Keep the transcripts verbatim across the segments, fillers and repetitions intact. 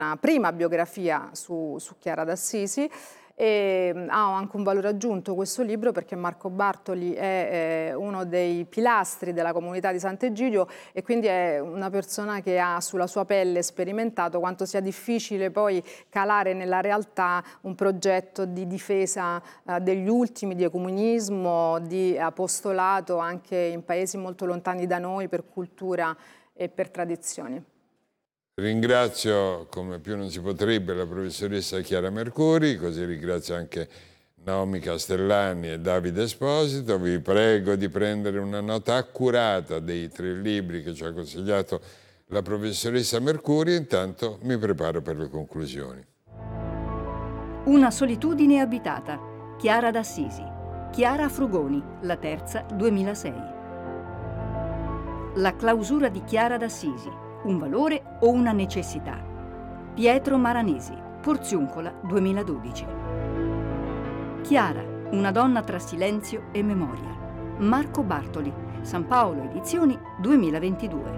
una prima biografia su, su Chiara d'Assisi. E ha anche un valore aggiunto questo libro perché Marco Bartoli è eh, uno dei pilastri della comunità di Sant'Egidio e quindi è una persona che ha sulla sua pelle sperimentato quanto sia difficile poi calare nella realtà un progetto di difesa eh, degli ultimi, di ecumenismo, di apostolato anche in paesi molto lontani da noi per cultura e per tradizioni. Ringrazio, come più non si potrebbe, la professoressa Chiara Mercuri, così ringrazio anche Naomi Castellani e Davide Esposito. Vi prego di prendere una nota accurata dei tre libri che ci ha consigliato la professoressa Mercuri, intanto mi preparo per le conclusioni. Una solitudine abitata, Chiara d'Assisi. Chiara Frugoni, La Terza, duemilasei. La clausura di Chiara d'Assisi. Un valore o una necessità? Pietro Maranesi, Porziuncola, duemiladodici. Chiara, una donna tra silenzio e memoria. Marco Bartoli, San Paolo Edizioni, duemilaventidue.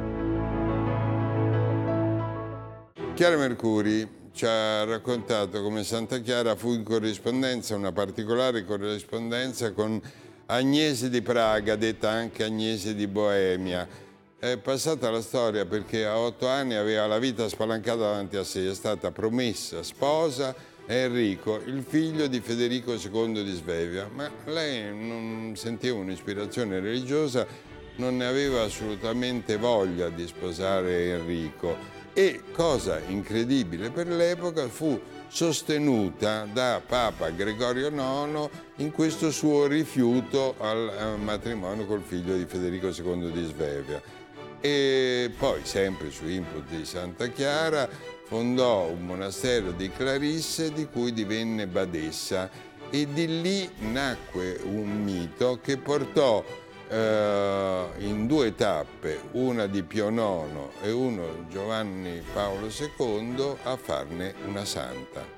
Chiara Mercuri ci ha raccontato come Santa Chiara fu in corrispondenza, una particolare corrispondenza con Agnese di Praga, detta anche Agnese di Boemia. È passata la storia perché a otto anni aveva la vita spalancata davanti a sé, è stata promessa sposa a Enrico, il figlio di Federico secondo di Svevia, ma lei non sentiva un'ispirazione religiosa, non ne aveva assolutamente voglia di sposare Enrico e, cosa incredibile per l'epoca, fu sostenuta da Papa Gregorio nono in questo suo rifiuto al matrimonio col figlio di Federico secondo di Svevia. E poi, sempre su input di Santa Chiara, fondò un monastero di Clarisse di cui divenne badessa e di lì nacque un mito che portò eh, in due tappe, una di Pio nono e uno Giovanni Paolo secondo, a farne una santa.